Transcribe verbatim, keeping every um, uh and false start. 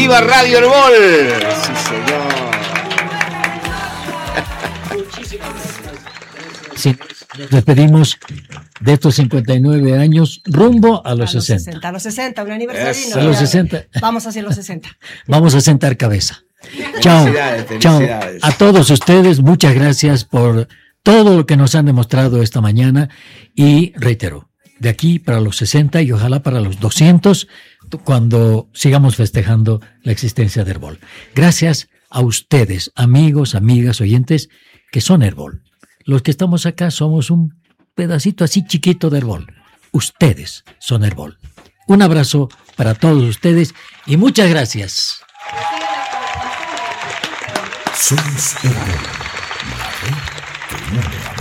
¡Viva Radio Herbol! Sí, señor. Sí, nos despedimos de estos cincuenta y nueve años rumbo a los, a los sesenta. sesenta. A los sesenta, un aniversario. Eso. No, a los sesenta. Vamos hacia los sesenta. Vamos a sentar cabeza. Chao, chao. A todos ustedes, muchas gracias por todo lo que nos han demostrado esta mañana. Y reitero, de aquí para los sesenta y ojalá para los doscientos, cuando sigamos festejando la existencia de Herbol. Gracias a ustedes, amigos, amigas, oyentes, que son Herbol. Los que estamos acá somos un pedacito así chiquito de Herbol. Ustedes son Herbol. Un abrazo para todos ustedes y muchas gracias. Somos Herbol, la red que mueve a